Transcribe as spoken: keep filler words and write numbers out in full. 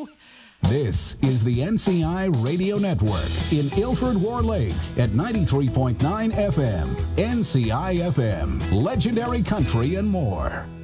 This is the N C I Radio Network in Ilford, War Lake at ninety-three point nine F M. N C I F M, legendary country and more.